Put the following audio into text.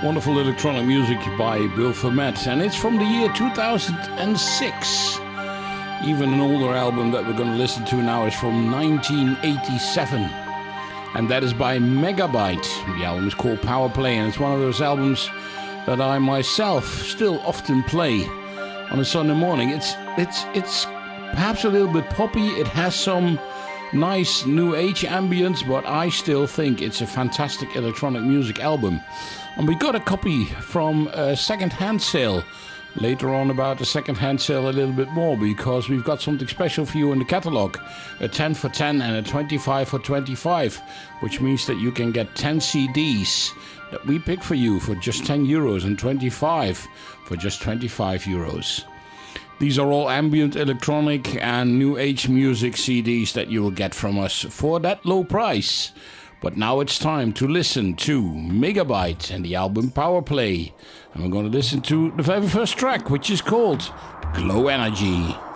Wonderful electronic music by Bill Vermet, and it's from the year 2006. Even an older album that we're going to listen to now is from 1987, and that is by Megabyte. The album is called Power Play, and it's one of those albums that I myself still often play on a Sunday morning. It's perhaps a little bit poppy. It has some nice new age ambience, but I still think it's a fantastic electronic music album. And we got a copy from a second-hand sale. Later on about the second-hand sale a little bit more, because we've got something special for you in the catalog. A 10 for 10 and a 25 for 25, which means that you can get 10 CDs that we pick for you for just €10 and 25 for just €25. These are all ambient electronic and new age music CDs that you will get from us for that low price. But now it's time to listen to Megabyte and the album Power Play. And we're going to listen to the very first track, which is called Glow Energy.